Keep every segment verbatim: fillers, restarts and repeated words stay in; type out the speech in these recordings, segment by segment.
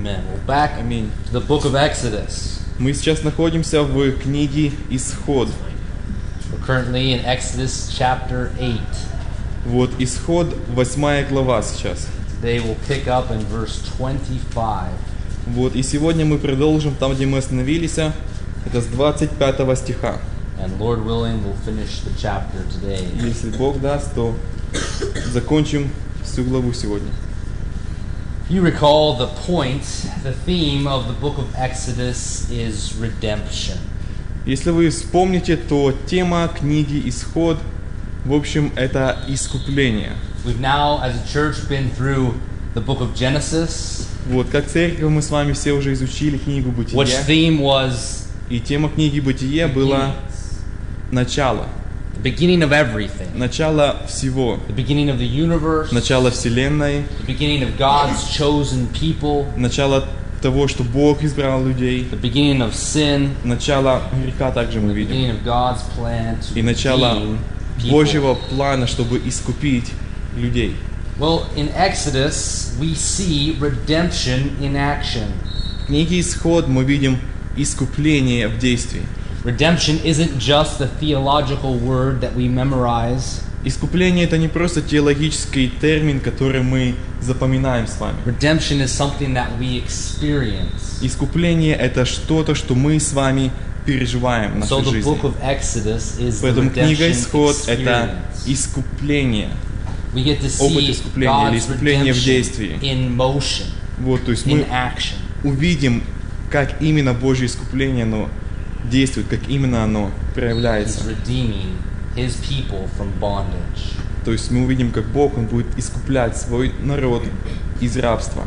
Amen. Well, back Аминь. to the book of Exodus. Мы сейчас находимся в книге Исход. We're currently in Exodus chapter eight. Вот Исход, восьмая глава сейчас. Today we'll pick up in verse twenty-five. Вот, и сегодня мы продолжим там, где мы остановились. Это с двадцать пятого стиха. And Lord willing, we'll finish the chapter today. Если Бог даст, то закончим всю главу сегодня. If you recall the point, the theme of the book of Exodus is redemption. Если вы вспомните, то тема книги Исход, в общем, это искупление. We've now, as a church, been through the book of Genesis, Вот, как церковь мы с вами все уже изучили книгу which Бытия. theme was И тема книги Бытия была начало. the beginning of everything, Начало всего. the beginning of the universe, Начало Вселенной. the beginning of God's chosen people, Начало того, что Бог избрал людей. the beginning of sin, Начало греха также мы the видим. beginning of God's plan to И начало redeem people. Божьего плана, чтобы искупить людей. Well, in Exodus, we see redemption in action. В книге Исход мы видим искупление в действии. Redemption isn't just a theological word that we memorize. Искупление — это не просто теологический термин, который мы запоминаем с вами. Redemption is something that we experience. Искупление — это что-то, что мы с вами переживаем в So нашей the жизни. book of Exodus is the Поэтому книга redemption Исход — это experience. искупление. We get to опыт see искупления или God's искупление в redemption действии. in motion, Вот, то есть in мы action. увидим, как именно Божье искупление оно действует, как именно оно He's проявляется. redeeming His people from bondage. То есть мы увидим, как Бог он будет искуплять свой народ из рабства.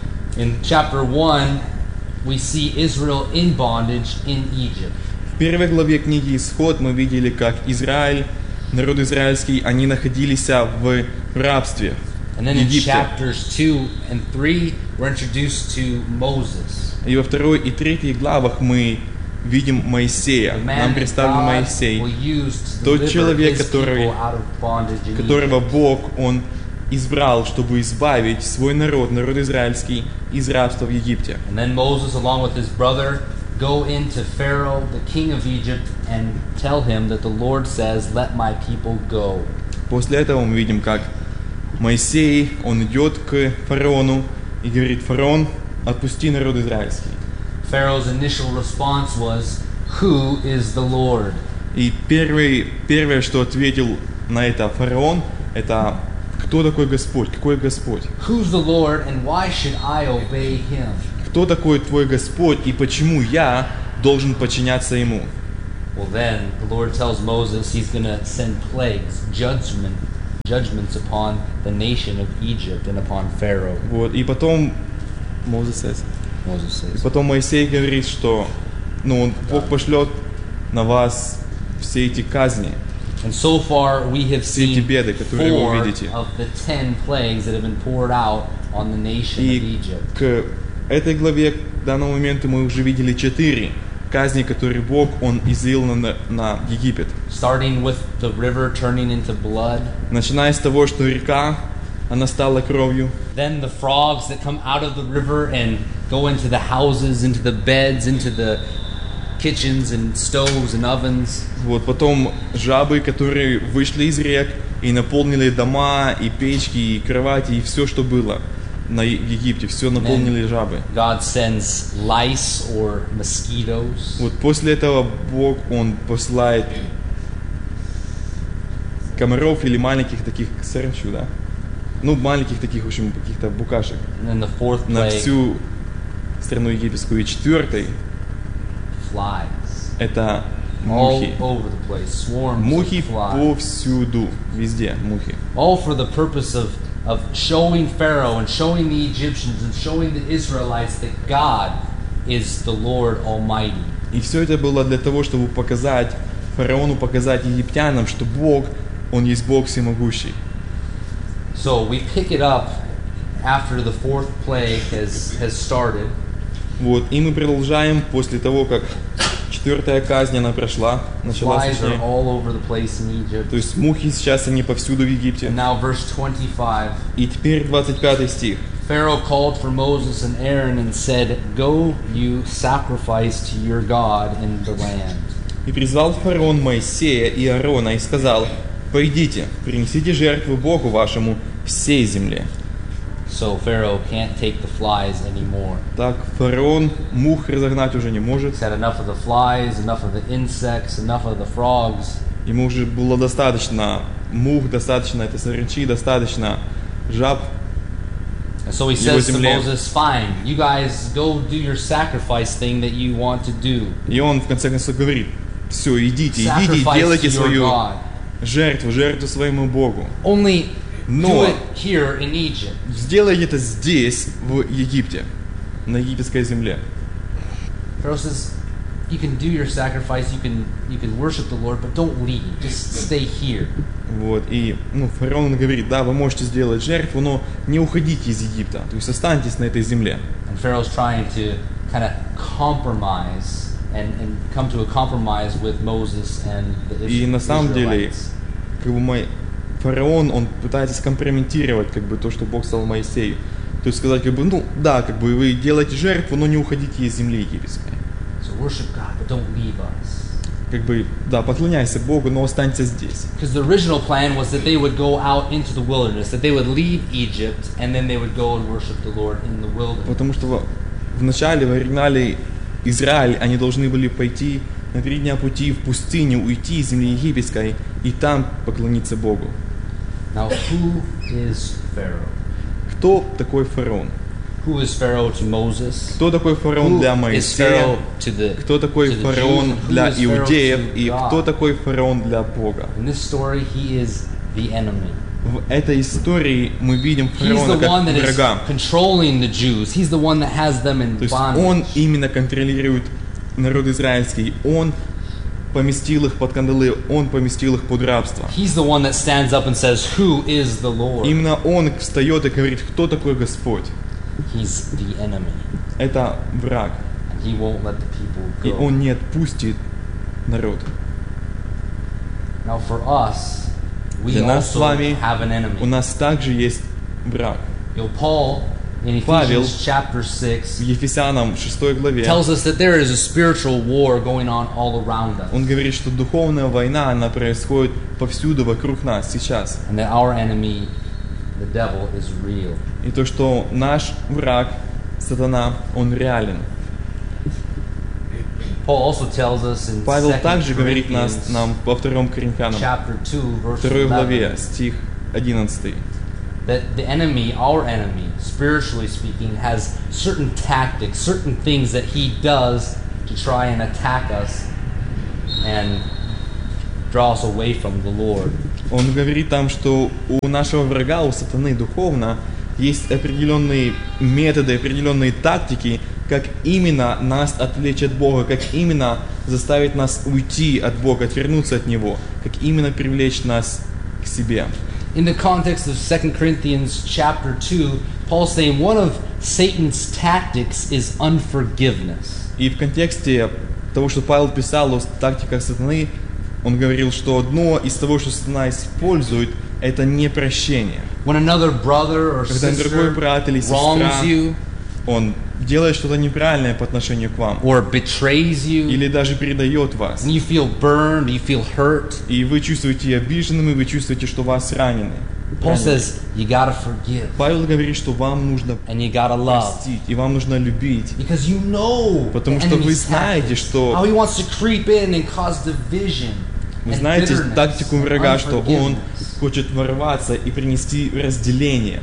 In chapter one, we see Israel in bondage in Egypt. В первой главе книги Исход мы видели, как Израиль, народ израильский, они находились в рабстве And then в in Египте. chapters two and three, we're introduced to Moses, И во второй и третьей главах мы видим Моисея. the man Нам that представлен God Моисей, will use to тот deliver человек, His который- people out of bondage in которого Egypt. Бог он избрал, чтобы избавить свой народ, народ израильский, из рабства в Египте. And then Moses, along with his brother, go into Pharaoh, the king of Egypt, and tell him that the Lord says, "Let my people go." После этого мы видим, как Моисей, он идет к фараону и говорит: фараон, отпусти народ израильский. Pharaoh's initial response was, "Who is the Lord?" И первый, первое, что ответил на это фараон, это: кто такой Господь? Какой Господь? Who's the Lord, and why should I obey him? Кто такой твой Господь и почему я должен подчиняться ему? Well, then the Lord tells Moses He's going to send plagues, judgment, judgments upon the nation of Egypt and upon Pharaoh. Вот, и потом Moses says, Moses и says. потом Моисей говорит, что ну, он, Бог пошлет на вас все эти казни, And so far we have все эти seen беды, которые вы four увидите. of the ten plagues that have been poured out on the nation of И Egypt. к этой главе, к данному моменту, мы уже видели четыре казни, которые Бог он излил на, на Египет. Starting with the river turning into blood, Начиная с того, что река, она стала кровью. then the frogs that come out of the river and go into the houses, into the beds, into the kitchens and stoves and ovens. Вот, потом жабы, которые вышли из рек и наполнили дома, и печки, и кровати, и все, что было на Е- в Египте. Все наполнили жабы. God sends lice or mosquitoes. Вот после этого Бог, Он посылает комаров или маленьких таких саранчу, да? Ну, маленьких таких, в общем, каких-то букашек And then the fourth на plague, всю страну египетскую. И четвертый flies. это All мухи. over the place, swarms Мухи of flies. повсюду, везде мухи. All for the purpose of, of showing Pharaoh and showing the Egyptians and showing the Israelites that God is the Lord Almighty. И все это было для того, чтобы показать фараону, показать египтянам, что Бог, Он есть Бог всемогущий. So we pick it up after the fourth plague has, has started. Вот, и мы продолжаем после того, как четвертая казнь, она прошла, началась Flies are точнее. all over the place in Egypt. То есть мухи сейчас, они повсюду в Египте. And now verse twenty-five. И теперь двадцать пятый стих. Pharaoh called for Moses and Aaron and said, "Go, you sacrifice to your God in the land." И призвал фараон Моисея и Аарона и сказал: «Пойдите, принесите жертвы Богу вашему всей земле». So Pharaoh can't take the flies anymore. Так фараон мух разогнать уже не может. He's had enough of the flies, enough of the insects, enough of the frogs. Ему уже было достаточно мух, достаточно этой саранчи, достаточно жаб. And so he says to Moses, "Fine, you guys go do your sacrifice thing that you want to do. И он в конце концов говорит: все, идите, идите, Sacrifice делайте to your свою God. жертву, жертву своему Богу. Only Но do it here in Egypt." сделайте это здесь, в Египте, на египетской земле. Pharaoh says, "You can do your sacrifice, you can you can worship the Lord, but don't leave. Just stay here." Вот, и ну, фараон говорит: да, вы можете сделать жертву, но не уходите из Египта, то есть останьтесь на этой земле. And Pharaoh's trying to kind of compromise and, and come to a compromise with Moses and the И на самом деле, Israelites. как бы мой фараон, он пытается скомпрометировать как бы то, что Бог сказал Моисею. То есть сказать, как бы, ну да, как бы вы делаете жертву, но не уходите из земли египетской. So worship God, but don't leave us. Как бы, да, поклоняйся Богу, но останься здесь. Because the original plan was that they would go out into the wilderness, that they would leave Egypt, and then they would go and worship the Lord in the wilderness. Потому что в, в начале, в оригинале Израиль, они должны были пойти на три дня пути в пустыню, уйти из земли египетской и там поклониться Богу. Now, who is Pharaoh? Кто такой фараон? Who is Pharaoh to Moses? Кто такой фараон Who для is Моисея? Pharaoh to the, Кто такой to the фараон Jews? And who для is Pharaoh иудеев? to И God? кто такой фараон для Бога? In this story, he is the enemy. В этой истории мы видим He's the фараона one как that is врага. controlling the Jews. He's the one that has them in То есть он bondage. именно контролирует народ израильский. Он поместил их под кандалы, он поместил их под рабство. He's the one that stands up and says, "Who is the Lord?" Именно он встает и говорит: кто такой Господь? He's the enemy. Это враг. And he won't let the people И go. он не отпустит народ. Now for us, we Для нас с also вами have an у enemy. нас также есть враг. You know, Paul in Павел Ephesians chapter В six Ефесянам шестой главе tells us that there is a spiritual war going on all around us. он говорит, что духовная война, она происходит повсюду вокруг нас сейчас. And that our enemy, the devil, is real. И то, что наш враг, сатана, он реален. Paul also tells us in Павел Second также говорит нас, Corinthians нам во втором Коринфянам, chapter two, verse второй главе, eleven, стих одиннадцатый. that the enemy, our enemy, spiritually speaking, has certain tactics, certain things that he does to try and attack us and draw us away from the Lord. Он говорит там, что у нашего врага, у сатаны духовно, есть определенные методы, определенные тактики, как именно нас отвлечь от Бога, как именно заставить нас уйти от Бога, отвернуться от Него, как именно привлечь нас к себе. In the context of Second Corinthians chapter two, Paul's saying one of Satan's tactics is unforgiveness. И в контексте того, что Павел писал о тактиках сатаны, он говорил, что одно из того, что сатана использует, это непрощение. When another brother or Когда другой sister брат или сестра, wrongs you он делает что-то неправильное по отношению к вам, or betrays you, или даже предает вас, and you feel burned, you feel hurt, и вы чувствуете обиженными, вы чувствуете, что вас ранены. Paul ранены. says you gotta forgive Павел говорит, что вам нужно and you gotta love. простить, и вам нужно любить. Because you know Потому the что вы enemy's знаете, tactics, что- how he wants to creep in and cause division Вы and знаете bitterness тактику and врага, что он unforgiveness. хочет ворваться и принести разделение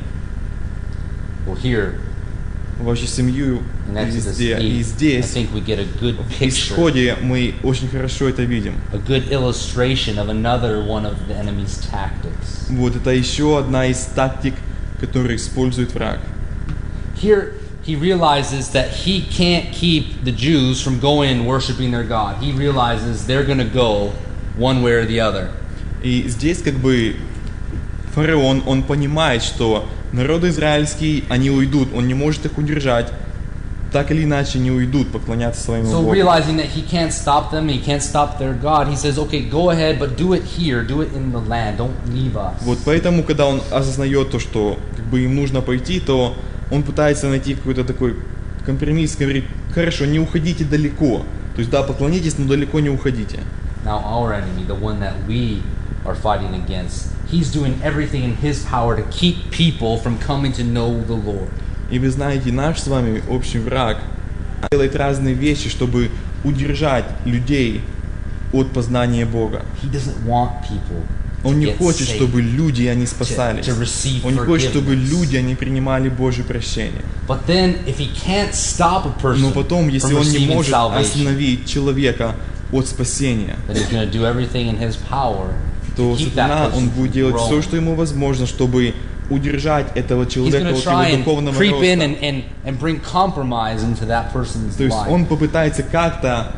Well, here в вашу семью in и Exodus везде. И eight, I здесь, think we get a good в picture, исходе, мы очень хорошо это видим. a good illustration of another one of the enemy's tactics. Вот это еще одна из тактик, которую использует враг. Here, he realizes that he can't keep the Jews from going and worshiping their God. He realizes they're going to go one way or the other. И здесь как бы фараон, он понимает, что народ израильский, они уйдут, он не может их удержать, так или иначе не уйдут поклоняться своему So Богу. realizing that he can't stop them, he can't stop their God, he says, okay, go ahead, but do it here, do it in the land, don't leave us. Вот поэтому, когда он осознает то, что как бы им нужно пойти, то он пытается найти какой-то такой компромисс, говорит, хорошо, не уходите далеко. То есть да, поклонитесь, но далеко не уходите. Now our enemy, the one that we are fighting against, he's doing everything in his power to keep people from coming to know the Lord. И вы знаете, наш с вами общий враг делает разные вещи, чтобы удержать людей от познания Бога. He doesn't want people Он to не get хочет, saved, чтобы люди, они спасались. to receive Он не хочет, чтобы forgiveness. люди, они принимали Божье прощение. But then, if he can't stop a person Но потом, если from он не receiving может salvation, остановить человека от спасения, then he's going to do everything in his power то to keep that сатана, person он будет from делать все, growing. что ему возможно, чтобы удержать этого He's человека going to от try его and духовного creep in and, роста. and, and bring compromise into that person's То есть life. он попытается как-то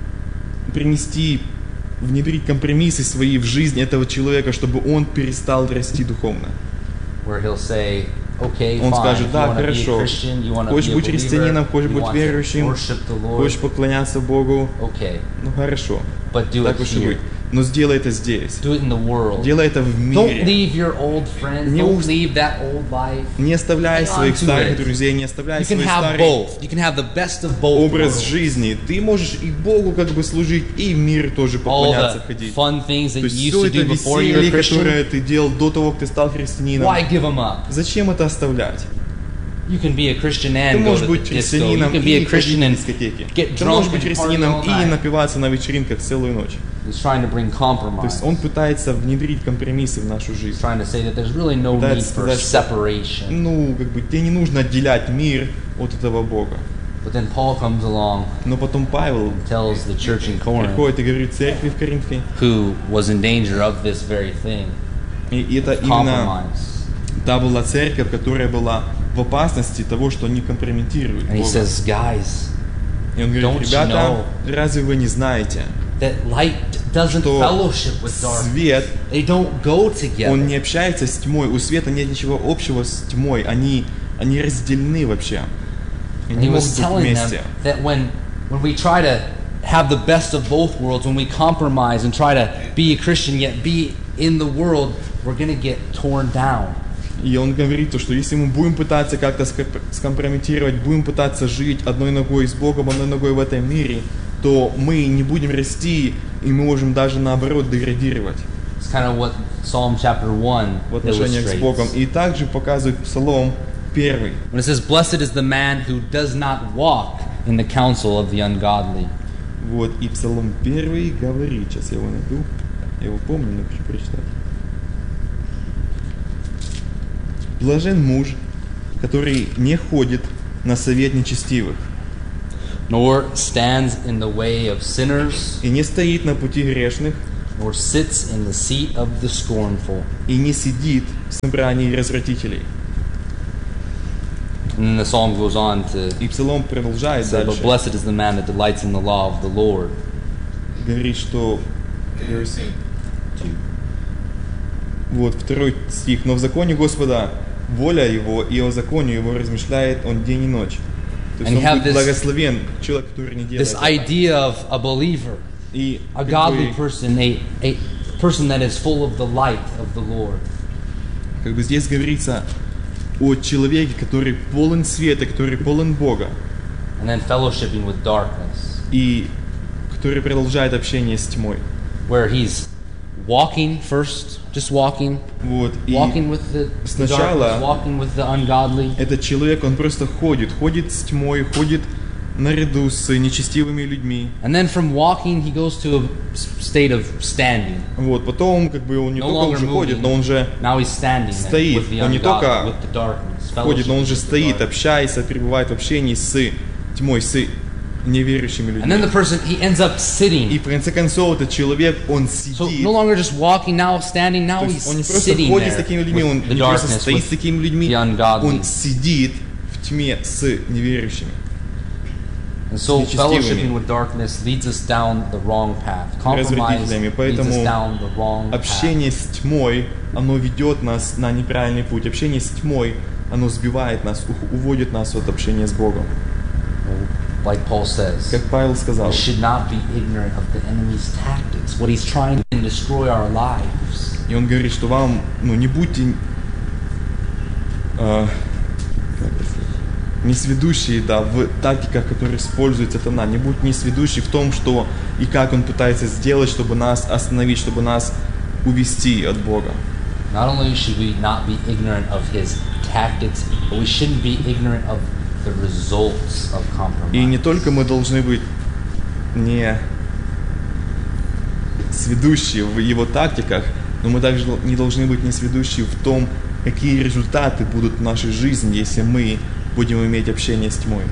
принести, внедрить компромиссы свои в жизнь этого человека, чтобы он перестал расти духовно. Where he'll say, okay, Он fine, скажет, if you да, want to be a хорошо. Christian, you want to Хочешь be a быть believer, христианином, хочешь you быть want to верующим, worship the Lord, хочешь поклоняться Богу, okay, ну хорошо, but do так it уж и here. быть. Но сделай это здесь. Do it in the world. Делай это в Don't мире. leave your old friends. Не Don't ус- leave that old life. Не оставляй Hang on своих to старых it. друзей, не оставляй You can свой have старый both. You can have the best of both образ worlds. жизни. Ты можешь и Богу как бы служить, и в мир тоже All поклоняться, the ходить. fun things that То you есть used все to это do before you were a веселье, Christian, которое ты делал до того, как ты стал христианином, why give them up? зачем это оставлять? You can be a Christian Ты and go можешь to быть the disco. You христианином can be и a ходить Christian на and дискотеке. get Ты можешь drunk быть and party христианином all и night. напиваться на вечеринках целую ночь. He's trying to bring То compromise. есть он пытается внедрить компромиссы в нашу He's жизнь. trying to say that there's really no Пытается need for сказать, что, separation. ну, как бы тебе не нужно отделять мир от этого Бога. But then Paul comes along Но потом Павел and tells the church in Corinth, приходит и говорит церкви в Коринфе, who was in danger of this very thing, и это именно compromise. та была церковь, которая была в опасности того, что они компрометируют And he Бога. says, guys, И он говорит, don't you ребята, разве вы не знаете, that light doesn't что fellowship with darkness. свет, They don't go together. он не общается с тьмой, у света нет ничего общего с тьмой, они, они разделены вообще. Они And не he могут was быть telling them вместе. that when, when we try to have the best of both worlds, when we compromise and try to be a Christian yet be in the world, we're going to get torn down. И он говорит, то, что если мы будем пытаться как-то скомп- скомпрометировать, будем пытаться жить одной ногой с Богом, одной ногой в этом мире, то мы не будем расти, и мы можем даже наоборот деградировать It's kind of what Psalm chapter one в отношениях с Богом. illustrates. И также показывает Псалом первый. When it says, "Blessed is the man who does not walk in the counsel of the ungodly." Вот, и Псалом первый говорит, сейчас я его найду, я его помню, но хочу прочитать. Блажен муж, который не ходит на совет нечестивых, Nor stands in the way of sinners, и не стоит на пути грешных, nor sits in the seat of the scornful. и не сидит в собрании развратителей. And then the psalm goes on to И Псалом продолжает say, "But дальше, blessed is the man that delights in the law of the Lord." говорит, что вот второй стих. Но в законе Господа воля его, и о законе его размышляет он день и ночь. То есть And он you have будет this- благословен, человек, который не делает This этого. idea of a believer, И a как godly бы, person, a, a person that is full of the light of the Lord. как бы здесь говорится о человеке, который полон света, который полон Бога, And then fellowshipping with darkness, и который продолжает общение с тьмой. where he's walking first, just walking, Вот. И walking with the, the сначала- darkness, walking with the ungodly, этот человек, он просто ходит, ходит с тьмой, ходит наряду с нечестивыми людьми. and then from walking he goes to a s- state of standing. Вот, потом как бы он не No только longer уже ходит, moving. но он же Now he's standing there Стоит. with the Он не ungodly, только with the darkness, ходит, но он fellowshipping же with the стоит, darkness. общается, пребывает в общении с тьмой, с неверующими And then the людьми. person, he ends up И sitting. в конце концов этот человек, он So сидит. no longer just walking, now standing, now То he's есть он не просто sitting ходит there с такими людьми, он with the не просто darkness, стоит с with такими людьми, the ungodly. он сидит в тьме с неверующими. And so нечестивыми. fellowshipping with darkness leads us down the wrong path. Compromise Развратителями. leads us Поэтому down the wrong path. Общение с тьмой, оно ведет нас на неправильный путь. Общение с тьмой, оно сбивает нас, ух- уводит нас от общения с Богом. Like Paul says, Как Павел сказал, we should not be ignorant of the enemy's tactics, what he's trying to destroy our lives. и он говорит, что вам, ну, не будьте, э, как это сказать? несведущие, да, в тактиках, которые использует сатана. Не будь несведущий в том, что и как он пытается сделать, чтобы нас остановить, чтобы нас увести от Бога. Not only should we not be ignorant of his tactics, but we shouldn't be ignorant of the results of compromise. И не только мы должны быть не сведущие в его тактиках, но мы также не должны быть несведущие в том, какие результаты будут в нашей жизни, если мы будем иметь общение с тьмой.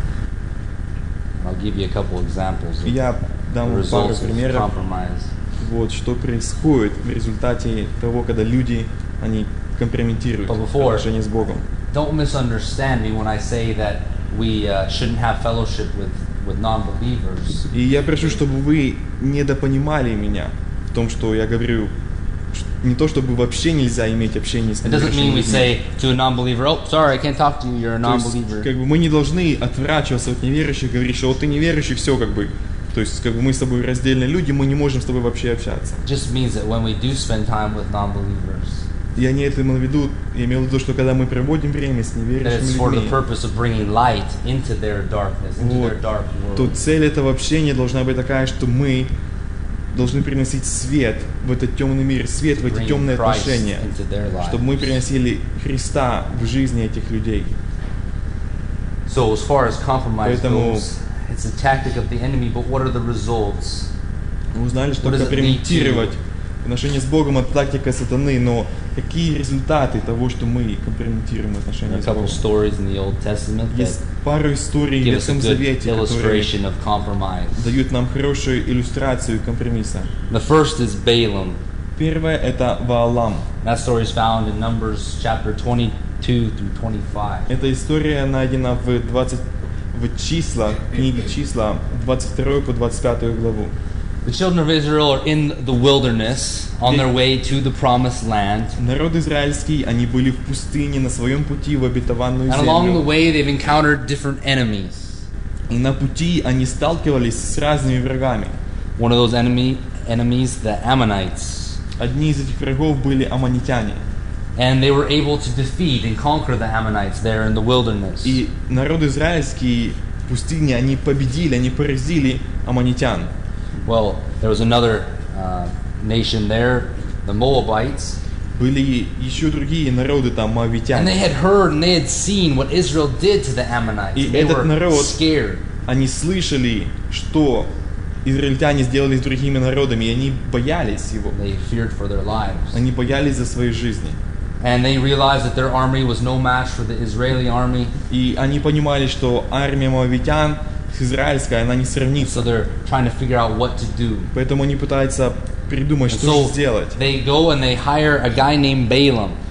I'll give you a couple examples of Я дам the вам пару results of примеров, compromise. вот, что происходит в результате того, когда люди, они компрометируют But before- отношения с Богом. Don't misunderstand me when I say that we uh, shouldn't have fellowship with, with non-believers. И я прошу, чтобы вы недопонимали меня в том, что я говорю, ш- не то, чтобы вообще нельзя иметь общение с It doesn't mean неверующими we людьми. say to a non-believer, oh, sorry, I can't talk to you, you're a То есть, non-believer. как бы мы не должны отворачиваться от неверующих, говорить, что вот ты неверующий, все как бы. То есть, как бы мы с тобой раздельные люди, мы не можем с тобой вообще общаться. It just means that when we do spend time with non-believers, Я не это имел в виду, я имел в виду, что когда мы проводим время с that it's неверующими for the людьми, purpose of bringing light into their darkness, into Вот. their dark то world. цель этого общения должна быть такая, что мы должны приносить свет в этот темный мир, свет в эти Bring темные Christ отношения, into their lives. чтобы мы приносили Христа в жизни этих людей. So as far as compromise Поэтому- goes, it's a tactic of the enemy, but what are the results? Мы узнали, что What does it lead компрометировать отношения с Богом — это тактика сатаны, но какие результаты того, что мы компрометируем There are отношения a с couple Богом? stories in the Old Testament that Есть пару историй в give us a Ветхом good Завете, которые illustration of compromise. дают нам хорошую иллюстрацию компромисса. The first is Balaam. Первое — это Ваалам. That story is found in Numbers chapter twenty-two through twenty-five. Эта история найдена в двадцать в числа, книге числа, двадцать вторую по двадцать пятую главу. The children of Israel are in the wilderness on their way to the promised land. Народ израильский, они были в пустыне на своем пути в обетованную And along the землю. way, they've encountered different enemies. И на пути они сталкивались с разными врагами. One of those enemy, enemies, the Ammonites. Одни из этих врагов были аммонитяне. And they were able to defeat and conquer the Ammonites there in the wilderness. И народ израильский в пустыне, они победили, они поразили аммонитян. Well, there was another uh, nation there, the Moabites. Были еще другие народы, там, And моавитяне. they had heard and they had seen what Israel did to the Ammonites. И And they этот were народ- scared. Они слышали, что израильтяне сделали с другими народами, и они боялись его. They feared for their lives. Они боялись за свои жизни. And they realized that their army was no match for the Israeli army. И они понимали, что армия моавитян с израильской, она не So сравнится. they're trying to figure out what to do. Поэтому они пытаются придумать, And что so же сделать. they go and they hire a guy named Balaam.